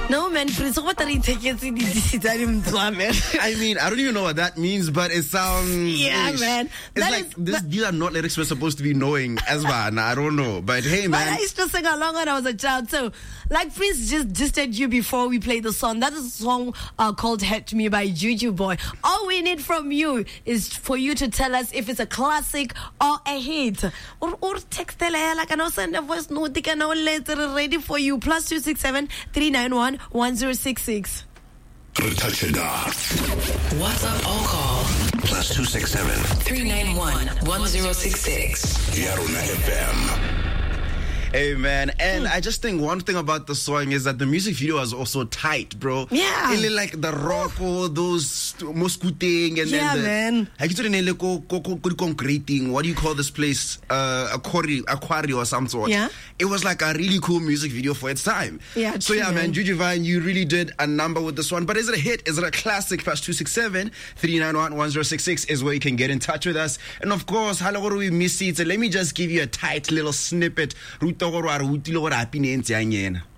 No, man, Prince, what are you taking to the I mean, I don't even know what that means, but it sounds... Yeah, man. It's like, these are not lyrics we're supposed to be knowing as well. I don't know. But hey, man. But I used to sing along when I was a child, so like Prince just said you before we played the song. That is a song called Hurt Me by Juju Boy. All we need from you is for you to tell us if it's a classic or a hit. Or text like I know send a voice note, I know later ready for you. +267 391 1066. WhatsApp or call +267 391 1066. Yaruna FM. Hey, man. And I just think one thing about the song is that the music video was also tight, bro. Yeah. Really like the rock or those moskuting and yeah, then man. concreting. What do you call this place? Aquari or some sort. Yeah. It was like a really cool music video for its time. Yeah. So yeah, man, Juju Vine, you really did a number with this one. But is it a hit? Is it a classic? +267 391 1066 is where you can get in touch with us. And of course, hello, we miss it. So let me just give you a tight little snippet.